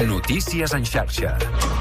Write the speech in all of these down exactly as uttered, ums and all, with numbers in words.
Notícies en xarxa.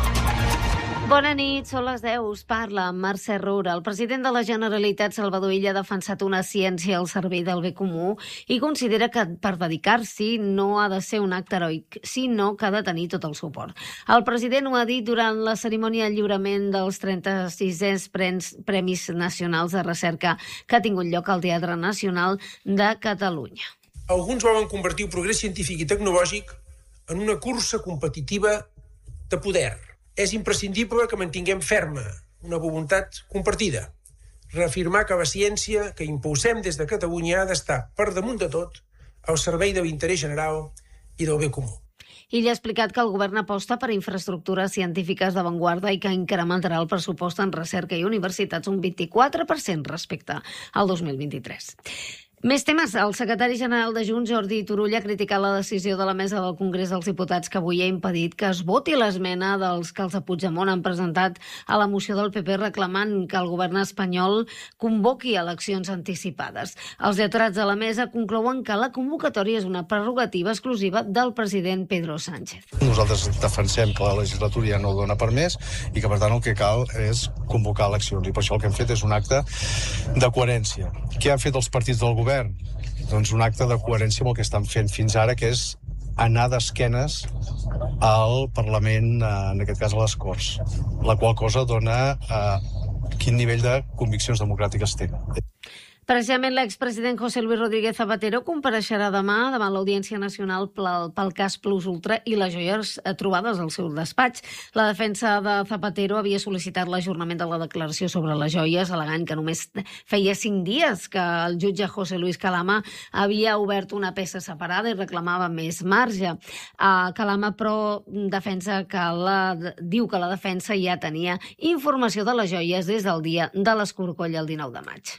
Bona nit, són les deu. Us parla Mercè Roura. El president de la Generalitat, Salvador Illa, ha defensat una ciència al servei del bé comú i considera que per dedicar-s'hi no ha de ser un acte heroic, sinó que ha de tenir tot el suport. El president ho ha dit durant la cerimònia de lliurament dels trenta-sisens Premis Nacionals de Recerca que ha tingut lloc al Teatre Nacional de Catalunya. Alguns volen convertir el progrés científic i tecnològic en una cursa competitiva de poder. És imprescindible que mantinguem ferma una voluntat compartida. Reafirmar que la ciència que impulsem des de Catalunya ha d'estar per damunt de tot al servei de l'interès general i del bé comú. Illa ha explicat que el govern aposta per infraestructures científiques d'avantguarda i que incrementarà el pressupost en recerca i universitats un vint-i-quatre per cent respecte al dos mil vint-i-tres. Més temes. El secretari general de Junts, Jordi Turull, ha criticat la decisió de la mesa del Congrés dels Diputats que avui ha impedit que es voti l'esmena dels que els de Puigdemont han presentat a la moció del P P reclamant que el govern espanyol convoqui eleccions anticipades. Els lletrats de la mesa conclouen que la convocatòria és una prerrogativa exclusiva del president Pedro Sánchez. Nosaltres defensem que la legislatura ja no ho dona per més i que, per tant, el que cal és convocar eleccions. I per això el que hem fet és un acte de coherència. Què han fet els partits del govern? Doncs un acte de coherència amb el que estan fent fins ara, que és anar d'esquenes al Parlament, en aquest cas a les Corts, la qual cosa dona eh, quin nivell de conviccions democràtiques té. Precisament l'expresident José Luis Rodríguez Zapatero compareixerà demà davant l'Audiència Nacional pel, pel cas Plus Ultra i les joies trobades al seu despatx. La defensa de Zapatero havia sol·licitat l'ajornament de la declaració sobre les joies, al·legant que només feia cinc dies que el jutge José Luis Calama havia obert una peça separada i reclamava més marge. Uh, Calama, però, defensa que la, diu que la defensa ja tenia informació de les joies des del dia de l'escorcoll el dinou de maig.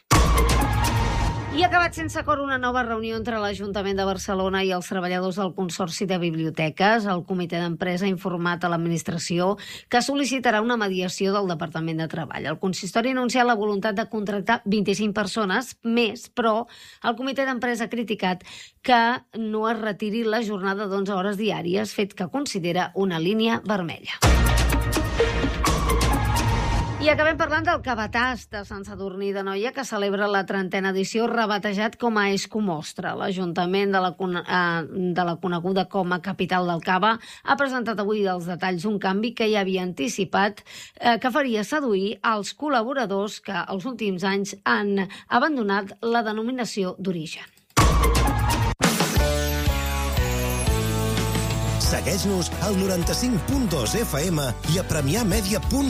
I ha acabat sense acord una nova reunió entre l'Ajuntament de Barcelona i els treballadors del Consorci de Biblioteques. El comitè d'empresa ha informat a l'administració que sol·licitarà una mediació del Departament de Treball. El consistori ha anunciat la voluntat de contractar vint-i-cinc persones més, però el comitè d'empresa ha criticat que no es retiri la jornada d'onze hores diàries, fet que considera una línia vermella. I acabem parlant del Cabàs de Sant Sadurní d'Anoia, que celebra la trentena edició, rebatejat com a Escomostra. L'Ajuntament de la, de la coneguda com a capital del cava ha presentat avui els detalls d'un canvi que ja havia anticipat eh, que faria seduir als col·laboradors que els últims anys han abandonat la denominació d'origen. Segueix-nos al noranta-cinc punt dos F M i a premià media punt